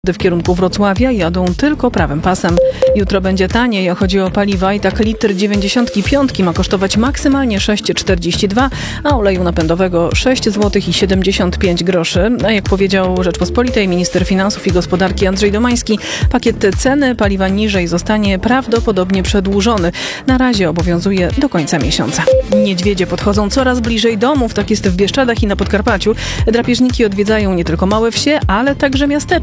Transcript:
W kierunku Wrocławia jadą tylko prawym pasem. Jutro będzie taniej, chodzi o paliwa i tak litr 95 ma kosztować maksymalnie 6,42, a oleju napędowego 6,75 zł. A jak powiedział Rzeczpospolitej minister finansów i gospodarki Andrzej Domański, pakiet ceny paliwa niżej zostanie prawdopodobnie przedłużony. Na razie obowiązuje do końca miesiąca. Niedźwiedzie podchodzą coraz bliżej domów, tak jest w Bieszczadach i na Podkarpaciu. Drapieżniki odwiedzają nie tylko małe wsie, ale także miasteczka.